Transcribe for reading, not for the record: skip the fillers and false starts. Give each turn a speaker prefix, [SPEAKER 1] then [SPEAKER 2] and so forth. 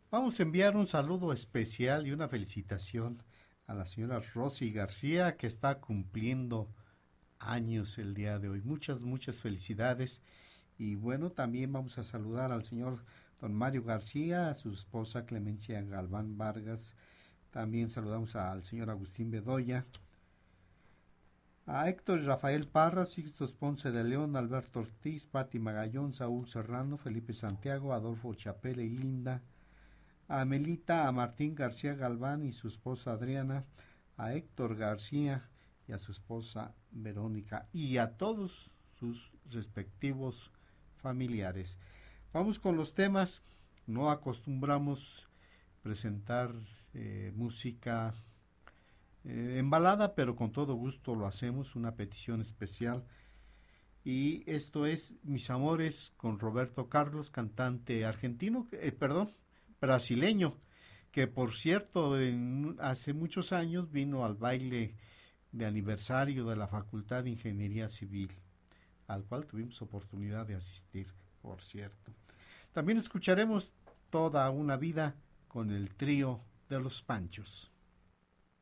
[SPEAKER 1] Vamos a enviar un saludo especial y una felicitación a la señora Rosy García, que está cumpliendo años el día de hoy. Muchas, muchas felicidades. Y bueno, también vamos a saludar al señor don Mario García, a su esposa Clemencia Galván Vargas. También saludamos al señor Agustín Bedoya, a Héctor y Rafael Parra, Sixtos Ponce de León, Alberto Ortiz, Pati Magallón, Saúl Serrano, Felipe Santiago, Adolfo Chapela y Linda, a Melita, a Martín García Galván y su esposa Adriana, a Héctor García y a su esposa Verónica, y a todos sus respectivos familiares. Vamos con los temas. No acostumbramos presentar música en balada, pero con todo gusto lo hacemos, una petición especial. Y esto es Mis Amores con Roberto Carlos, cantante argentino, brasileño, que por cierto hace muchos años vino al baile de aniversario de la Facultad de Ingeniería Civil, al cual tuvimos oportunidad de asistir, por cierto. También escucharemos Toda una vida con el trío de los Panchos.